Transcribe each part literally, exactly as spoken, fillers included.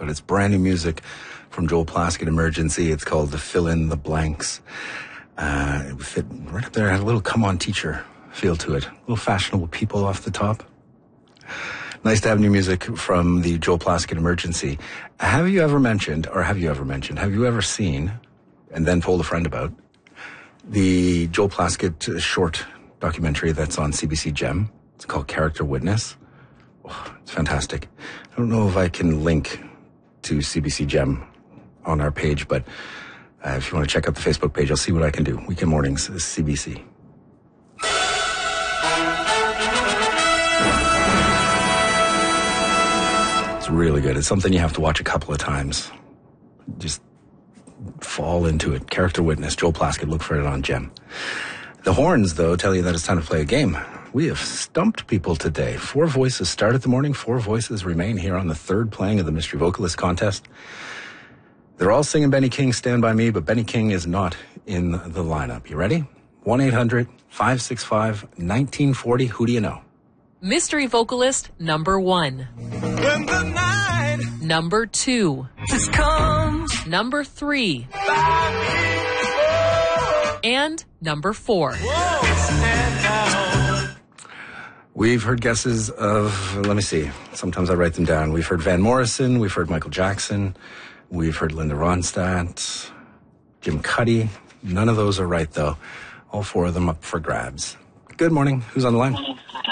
but it's brand new music from Joel Plaskett Emergency. It's called The Fill in the Blanks. Uh, it would fit right up there. It had a little come on teacher feel to it. A little fashionable people off the top. Nice to have new music from the Joel Plaskett Emergency. Have you ever mentioned, or have you ever mentioned, have you ever seen, and then told a friend about, the Joel Plaskett short documentary that's on C B C Gem? It's called Character Witness. Oh, it's fantastic. I don't know if I can link to C B C Gem on our page, but uh, if you want to check out the Facebook page, I'll see what I can do. Weekend Mornings, C B C. It's really good. It's something you have to watch a couple of times. Just fall into it. Character Witness, Joel Plaskett. Look for it on Gem. The horns, though, tell you that it's time to play a game. We have stumped people today. Four voices start at the morning. Four voices remain here on the third playing of the Mystery Vocalist Contest. They're all singing Benny King, Stand By Me, but Benny King is not in the lineup. You ready? one eight hundred five six five nineteen forty. Who do you know? Mystery Vocalist number one. When the night Number two. just comes Number three. by me. And number four. Whoa, stand down. We've heard guesses of, let me see, sometimes I write them down. We've heard Van Morrison, we've heard Michael Jackson, we've heard Linda Ronstadt, Jim Cuddy. None of those are right, though. All four of them up for grabs. Good morning. Who's on the line?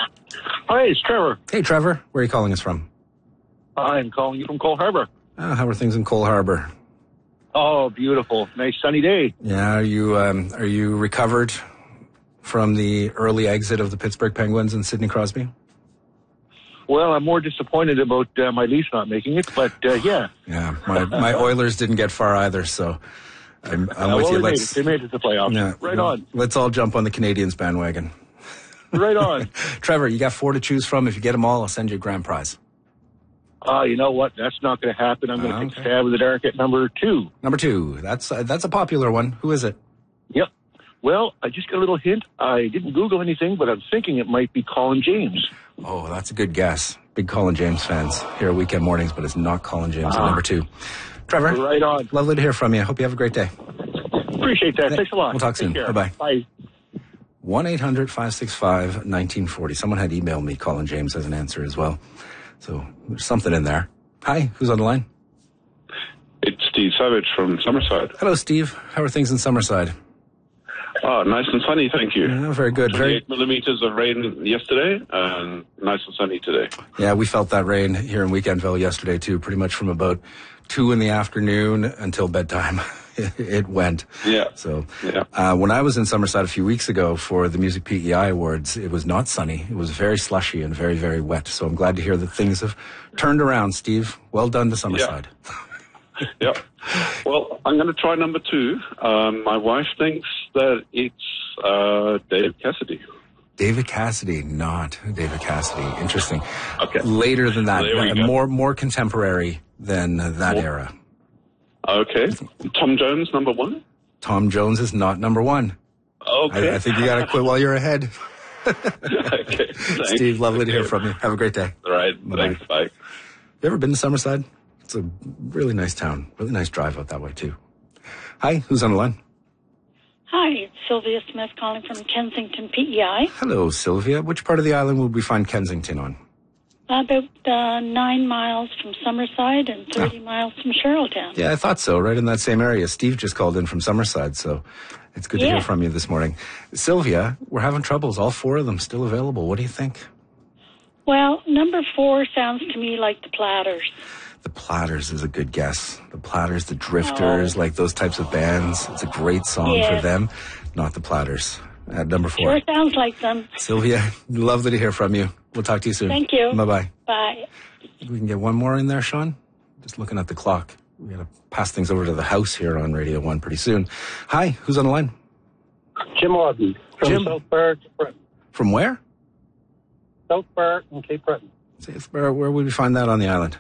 Hi, it's Trevor. Hey, Trevor. Where are you calling us from? I'm calling you from Cole Harbour. Uh, how are things in Cole Harbour? Oh, beautiful. Nice sunny day. Yeah, are you um, are you recovered from the early exit of the Pittsburgh Penguins and Sidney Crosby? Well, I'm more disappointed about uh, my Leafs not making it, but uh, yeah. Yeah, my my Oilers didn't get far either, so I'm, I'm Uh, with well, you. they, made Let's it. they made it to the playoffs. yeah, Right on. Let's all jump on the Canadians bandwagon. Right on. Trevor, you got four to choose from. If you get them all, I'll send you a grand prize. Uh, you know what? That's not going to happen. I'm going to Uh, take okay. a stab at the dark at number two. Number two. That's uh, that's a popular one. Who is it? Yep. Well, I just got a little hint. I didn't Google anything, but I'm thinking it might be Colin James. Oh, that's a good guess. Big Colin James fans here at Weekend Mornings, but it's not Colin James at number two. Trevor, Right on. lovely to hear from you. Hope you have a great day. Appreciate that. Th- Thanks a lot. we'll talk Take soon. care. Bye-bye. Bye. one eight hundred five six five nineteen forty. Someone had emailed me Colin James as an answer as well. So there's something in there. Hi, who's on the line? It's Steve Savage from Summerside. Hello, Steve. How are things in Summerside? Oh, nice and sunny, thank you. Yeah, very good. Very. twenty-eight millimeters of rain yesterday, and nice and sunny today. Yeah, we felt that rain here in Weekendville yesterday too, pretty much from about two in the afternoon until bedtime. It went. Yeah. So Yeah. uh, when I was in Summerside a few weeks ago for the Music P E I Awards, it was not sunny. It was very slushy and very, very wet. So I'm glad to hear that things have turned around, Steve. Well done to Summerside. Yeah. Well, I'm going to try number two. Um, my wife thinks that it's uh, Dave Cassidy. David Cassidy, not David Cassidy. Interesting. Okay. Later than that, There we uh, go. more more contemporary than that More- era. Okay. Tom Jones, number one. Tom Jones is not number one. Okay. I, I think you got to quit while you're ahead. Okay. Thanks. Steve, lovely to hear from you. Have a great day. All right. Bye-bye. Thanks. Bye. You ever been to Summerside? It's a really nice town. Really nice drive out that way, too. Hi, who's on the line? Hi, it's Sylvia Smith calling from Kensington P E I. Hello, Sylvia. Which part of the island would we find Kensington on? About uh, nine miles from Summerside and thirty miles from Charlottetown. Yeah, I thought so. Right in that same area. Steve just called in from Summerside, so it's good to Yeah. hear from you this morning. Sylvia, we're having troubles. All four of them still available. What do you think? Well, number four sounds to me like the Platters. The Platters is a good guess. The Platters, the Drifters, like those types of bands. It's a great song Yeah. for them. Not the Platters. At number four. Sure sounds like them. Sylvia, lovely to hear from you. We'll talk to you soon. Thank you. Bye-bye. Bye. We can get one more in there, Sean. Just looking at the clock. We got to pass things over to the house here on Radio one pretty soon. Hi, who's on the line? Jim Auden from Jim. South Bar, Cape Breton. From where? South Bar in Cape Breton. Say, Where, where would we find that on the island?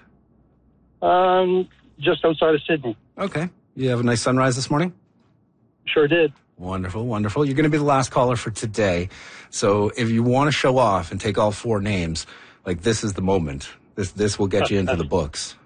Um, just outside of Sydney. Okay. You have a nice sunrise this morning? Sure did. Wonderful, wonderful. You're going to be the last caller for today. So if you want to show off and take all four names, like this is the moment. This this will get you into the books.